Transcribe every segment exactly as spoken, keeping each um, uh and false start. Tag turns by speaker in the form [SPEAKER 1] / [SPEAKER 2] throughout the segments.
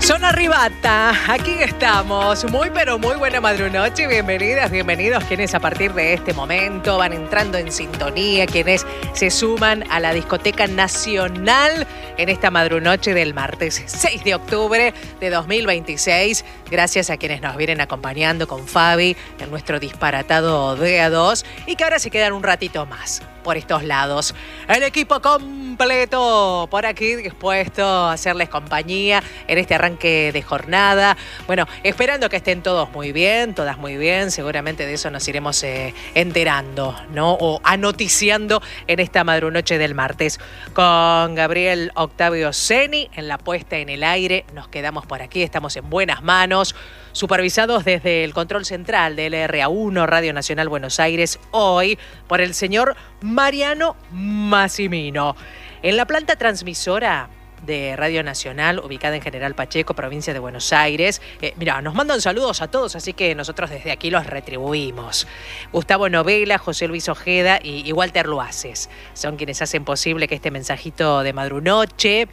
[SPEAKER 1] Zona Ribata, aquí estamos. Muy pero muy buena madrunoche. Bienvenidas, bienvenidos quienes a partir de este momento van entrando en sintonía, quienes se suman a la Discoteca Nacional en esta madrunoche del martes seis de octubre de dos mil veintiséis. Gracias a quienes nos vienen acompañando con Fabi en nuestro disparatado D A dos y que ahora se quedan un ratito más por estos lados. El equipo completo por aquí dispuesto a hacerles compañía en este arranque de jornada. Bueno, esperando que estén todos muy bien, todas muy bien. Seguramente de eso nos iremos eh, enterando, ¿no? O anoticiando en esta madrunoche del martes. Con Gabriel Octavio Ceni en la puesta en el aire. Nos quedamos por aquí, estamos en buenas manos. Supervisados desde el control central de L R A uno, Radio Nacional Buenos Aires, hoy por el señor Mariano Massimino. En la planta transmisora de Radio Nacional, ubicada en General Pacheco, provincia de Buenos Aires. Eh, mira, nos mandan saludos a todos, así que nosotros desde aquí los retribuimos. Gustavo Novela, José Luis Ojeda y, y Walter Luaces son quienes hacen posible que este mensajito de madrunoche,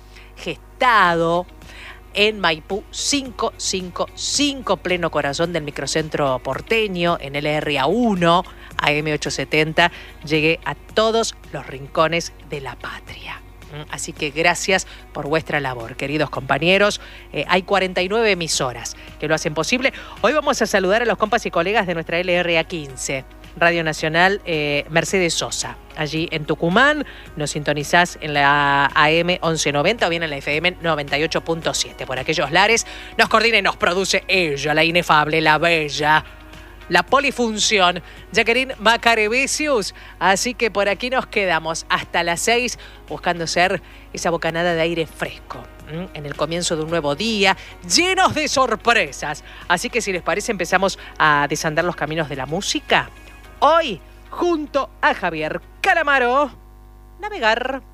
[SPEAKER 1] gestado en Maipú cinco cinco cinco, pleno corazón del microcentro porteño, en L R A uno, A M ochocientos setenta, llegue a todos los rincones de la patria. Así que gracias por vuestra labor, queridos compañeros. Eh, hay cuarenta y nueve emisoras que lo hacen posible. Hoy vamos a saludar a los compas y colegas de nuestra L R A quince, Radio Nacional eh, Mercedes Sosa. Allí en Tucumán nos sintonizás en la A M once noventa o bien en la F M noventa y ocho punto siete. Por aquellos lares nos coordina y nos produce ella, la inefable, la bella, la polifunción, Jacqueline Macarebesius. Así que por aquí nos quedamos hasta las seis buscando ser esa bocanada de aire fresco en el comienzo de un nuevo día, llenos de sorpresas. Así que si les parece empezamos a desandar los caminos de la música. Hoy, junto a Javier Calamaro, navegar.